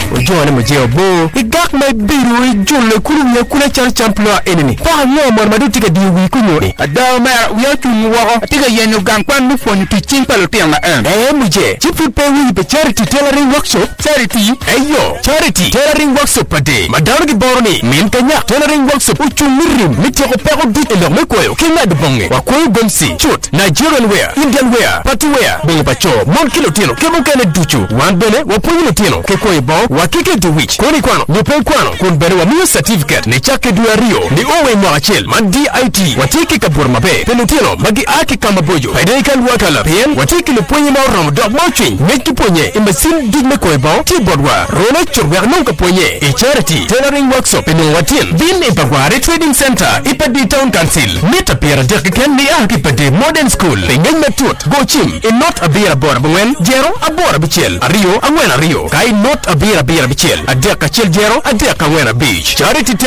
ojone mojeo bo igak mai biru ijulle kulu ya kula char champlwa enini pa nyo mor madu tika di wi kunyo ada ma ya tun wo tika yenu gangpan mu fon tu chimpalo tianga muje chifu pe wi be charity tailoring workshop charity tailoring workshop pade madar gi borni min kanya tailoring workshop uchumirim mitiko pero dit elo mekoyo kina de bonge wakoyo gomsi chut Nigerian wear Indian wear party wear bongo pacho mon kilo tino kebo kene duchu wan bene wapoyo tino kekoy bo wakike du wich koni kwano nyepe kwano kun bene wa miyo certificate ne chake du rio ni owe mwachel man DIT watiki kabur mabe penutino magi aki kama bojo paidaikan wakala pen watiki luponye ma ram dog mauching meki ponye imasin dig mekoy bo keyboard wa rona churwer nonka ponye charity tailoring workshop eno watin bin e bagware trading center ipadi town council meta pera derken ni aki pade modern school pengen metut go chim in not abira bor bwen jero abora bichel ario angwena rio kai not abira bichel adeka chel jero adeka wena beach charity